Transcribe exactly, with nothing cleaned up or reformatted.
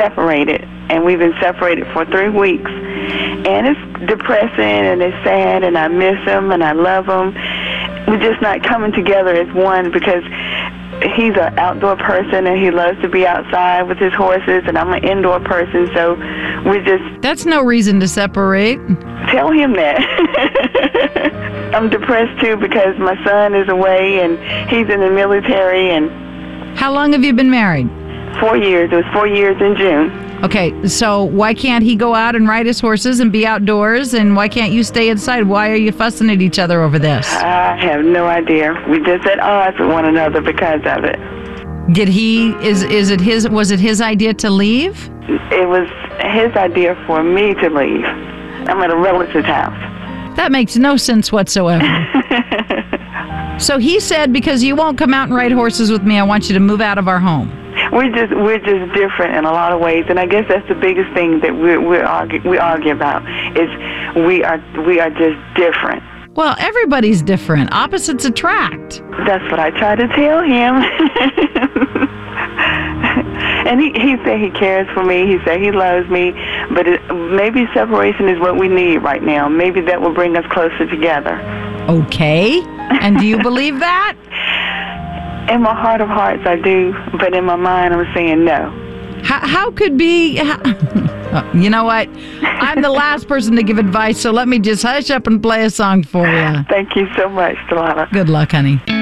separated, and we've been separated for three weeks. And it's depressing, and it's sad, and I miss him, and I love him. We're just not coming together as one because he's an outdoor person, and he loves to be outside with his horses, and I'm an indoor person, so we just... That's no reason to separate. Tell him that. I'm depressed, too, because my son is away, and he's in the military, and... How long have you been married? Four years. It was four years in June. Okay, so why can't he go out and ride his horses and be outdoors, and why can't you stay inside? Why are you fussing at each other over this? I have no idea. We just at odds with one another because of it. Did he, is is it his, was it his idea to leave? It was his idea for me to leave. I'm at a relative's house. That makes no sense whatsoever. So he said, because you won't come out and ride horses with me, I want you to move out of our home. We're just we're just different in a lot of ways, and I guess that's the biggest thing that we we argue we argue about is we are we are just different. Well, everybody's different. Opposites attract. That's what I try to tell him. And he he said he cares for me. He said he loves me, but it, maybe separation is what we need right now. Maybe that will bring us closer together. Okay. And do you believe that? In my heart of hearts, I do, but in my mind, I'm saying no. How, how could be... How, oh, you know what? I'm the last person to give advice, so let me just hush up and play a song for you. Thank you so much, Delana. Good luck, honey.